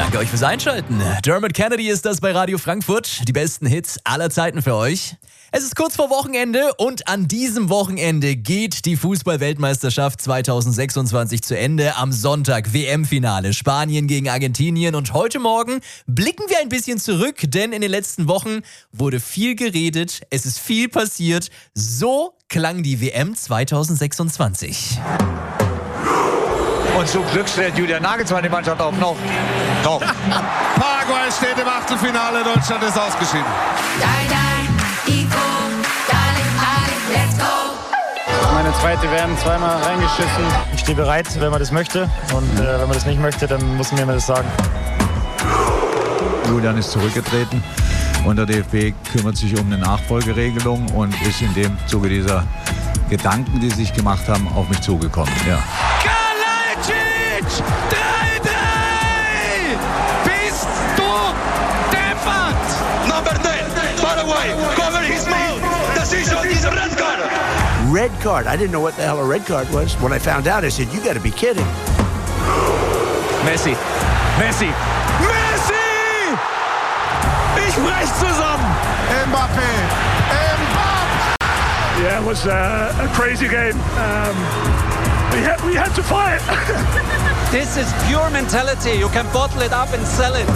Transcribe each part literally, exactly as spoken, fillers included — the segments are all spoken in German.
Danke euch fürs Einschalten. Dermot Kennedy ist das bei Radio Frankfurt. Die besten Hits aller Zeiten für euch. Es ist kurz vor Wochenende und an diesem Wochenende geht die Fußball-Weltmeisterschaft zweitausendsechsundzwanzig zu Ende. Am Sonntag W M-Finale Spanien gegen Argentinien. Und heute Morgen blicken wir ein bisschen zurück, denn in den letzten Wochen wurde viel geredet. Es ist viel passiert. So klang die W M zweitausendsechsundzwanzig. Und zum Glück stellt Julian Nagelsmann die Mannschaft auf. Noch. Noch. Paraguay steht im Achtelfinale, Deutschland ist ausgeschieden. Meine zweite W M zweimal reingeschissen. Ich stehe bereit, wenn man das möchte. Und äh, wenn man das nicht möchte, dann muss man mir das sagen. Julian ist zurückgetreten und der D F B kümmert sich um eine Nachfolgeregelung und ist in dem Zuge dieser Gedanken, die sie sich gemacht haben, auf mich zugekommen. Ja. drei drei! Bist du deppert? Number ten, Paraguay, cover his mouth. Decision is a red card. Red card. I didn't know what the hell a red card was. When I found out, I said, you got to be kidding. Messi. Messi. Messi! Ich brech zusammen. Mbappé. Mbappé! Yeah, it was uh, a crazy game. Um, we, had, we had to fight. This is pure mentality. You can bottle it up and sell it.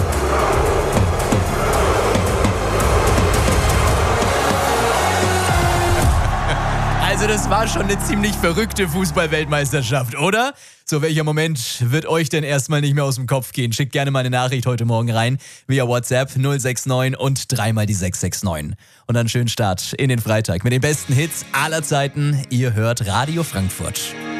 Also das war schon eine ziemlich verrückte Fußball-Weltmeisterschaft, oder? So, welcher Moment wird euch denn erstmal nicht mehr aus dem Kopf gehen? Schickt gerne mal eine Nachricht heute Morgen rein via WhatsApp null sechs neun und dreimal die sechs sechs neun. Und dann schönen Start in den Freitag mit den besten Hits aller Zeiten. Ihr hört Radio Frankfurt.